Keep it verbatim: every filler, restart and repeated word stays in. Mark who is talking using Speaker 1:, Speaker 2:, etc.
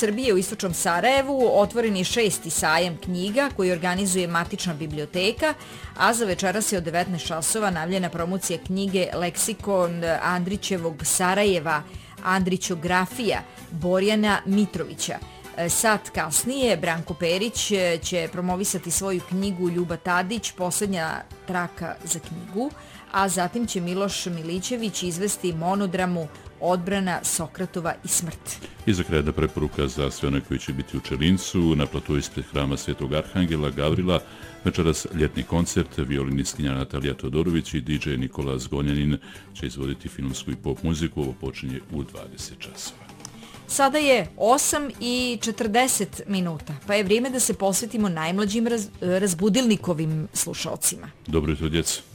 Speaker 1: Srbije u istočnom Sarajevu otvoren je šesti sajam knjiga koji organizuje Matična biblioteka, a za večeras je od devetnaest časova najavljena promocija knjige Leksikon Andrićevog Sarajeva, Andrićografija Borjana Mitrovića. Sat kasnije Branko Perić će promovisati svoju knjigu Ljuba Tadić, Posljednja traka za knjigu, a zatim će Miloš Milićević izvesti monodramu Odbrana Sokratova i smrt.
Speaker 2: I za kraj da preporuka za sve one koji će biti u Čelincu, na platovu ispred hrama Svetog Arhangela Gavrila, večeras ljetni koncert, violinistkinja Natalija Todorović i D J Nikola Zgonjanin će izvoditi filmsku i pop muziku. Ovo počinje u dvadeset časova.
Speaker 1: Sada je osam i četrdeset minuta, pa je vrijeme da se posvetimo najmlađim raz, razbudilnikovim slušalcima.
Speaker 2: Dobro jutro, djeco.